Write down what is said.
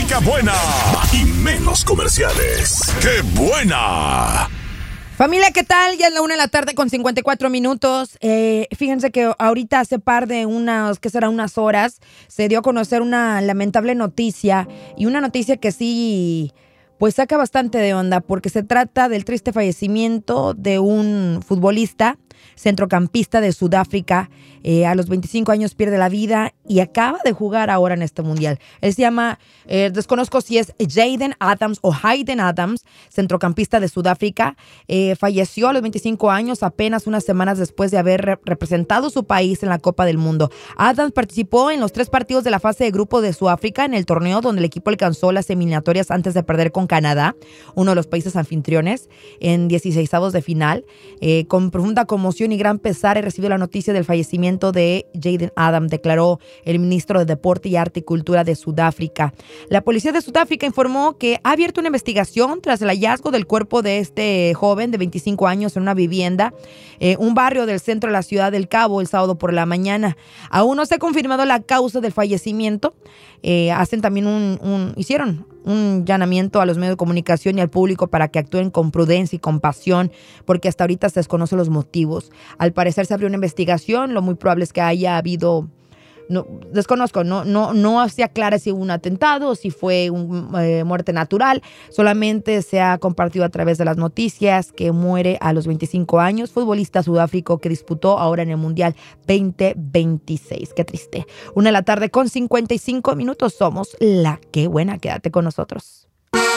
música buena y menos comerciales. ¡Qué buena! Familia, ¿qué tal? Ya es la 1:54 p.m. Fíjense que ahorita hace par de unas horas, se dio a conocer una lamentable noticia, y una noticia que sí, pues saca bastante de onda, porque se trata del triste fallecimiento de un futbolista centrocampista de Sudáfrica. A los 25 años pierde la vida y acaba de jugar ahora en este mundial. Él se llama, desconozco si es Jaden Adams o Hayden Adams, centrocampista de Sudáfrica. Falleció a los 25 años, apenas unas semanas después de haber representado su país en la Copa del Mundo. Adams participó en los 3 partidos de la fase de grupo de Sudáfrica en el torneo, donde el equipo alcanzó las eliminatorias antes de perder con Canadá, uno de los países anfitriones, en 16avos de final. Con profunda conmoción y gran pesar he recibido la noticia del fallecimiento de Jaden Adams, declaró el ministro de Deporte y Arte y Cultura de Sudáfrica. La policía de Sudáfrica informó que ha abierto una investigación tras el hallazgo del cuerpo de este joven de 25 años en una vivienda, un barrio del centro de la ciudad del Cabo, el sábado por la mañana. Aún no se ha confirmado la causa del fallecimiento. Hacen también hicieron un allanamiento a los medios de comunicación y al público para que actúen con prudencia y compasión, porque hasta ahorita se desconocen los motivos. Al parecer se abrió una investigación, lo muy probable es que haya habido, desconozco, no se aclara si hubo un atentado o si fue una muerte natural. Solamente se ha compartido a través de las noticias que muere a los 25 años, futbolista sudáfrico que disputó ahora en el Mundial 2026. Qué triste. 1:55 p.m. Somos la Qué Buena. Quédate con nosotros.